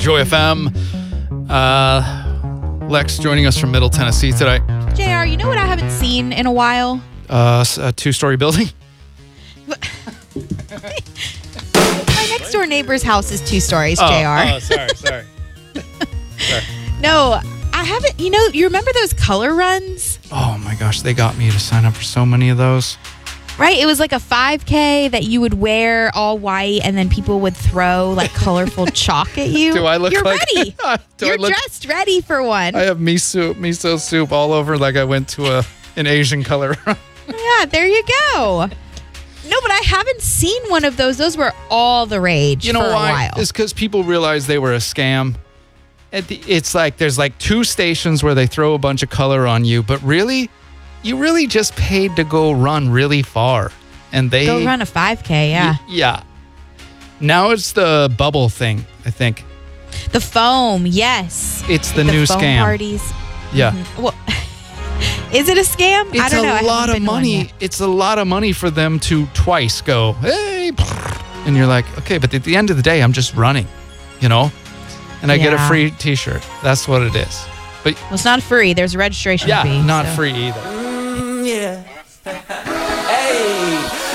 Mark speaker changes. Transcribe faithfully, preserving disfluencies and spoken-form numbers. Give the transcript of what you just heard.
Speaker 1: Joy F M. Uh, Lex joining us from Middle Tennessee today.
Speaker 2: J R, you know what I haven't seen in a while?
Speaker 1: Uh, a two-story building.
Speaker 2: My next door neighbor's house is two stories,
Speaker 1: Oh,
Speaker 2: J R.
Speaker 1: oh, sorry, sorry. sorry.
Speaker 2: No, I haven't. You know, you remember those color runs?
Speaker 1: Oh my gosh, they got me to sign up for so many of those.
Speaker 2: Right? It was like a five K that you would wear all white and then people would throw like colorful chalk at you.
Speaker 1: Do I look
Speaker 2: You're
Speaker 1: like-
Speaker 2: ready.
Speaker 1: Do
Speaker 2: You're
Speaker 1: I look-
Speaker 2: dressed ready for one.
Speaker 1: I have miso miso soup all over like I went to a an Asian color run.
Speaker 2: Yeah, there you go. No, but I haven't seen one of those. Those were all the rage
Speaker 1: You know
Speaker 2: for
Speaker 1: why?
Speaker 2: a while.
Speaker 1: It's because people realized they were a scam. At the, it's like there's like two stations where they throw a bunch of color on you, but really, you really just paid to go run really far, and they
Speaker 2: Go run a five K, yeah.
Speaker 1: Y- yeah. Now it's the bubble thing. I think
Speaker 2: The foam, yes.
Speaker 1: it's the,
Speaker 2: the
Speaker 1: new
Speaker 2: foam
Speaker 1: scam.
Speaker 2: parties.
Speaker 1: Yeah,
Speaker 2: Well, is it a scam?
Speaker 1: it's
Speaker 2: I don't know. I
Speaker 1: a
Speaker 2: haven't
Speaker 1: lot of
Speaker 2: been to one
Speaker 1: money.
Speaker 2: yet.
Speaker 1: It's a lot of money for them to twice go, hey, and you're like, okay, but at the end of the day, I'm just running, you know, and I get a
Speaker 2: Yeah.
Speaker 1: free T-shirt. That's what it is. But
Speaker 2: Well, it's not free. There's a registration
Speaker 1: yeah,
Speaker 2: fee.
Speaker 1: not
Speaker 2: so.
Speaker 1: free either.
Speaker 3: Mm, yeah.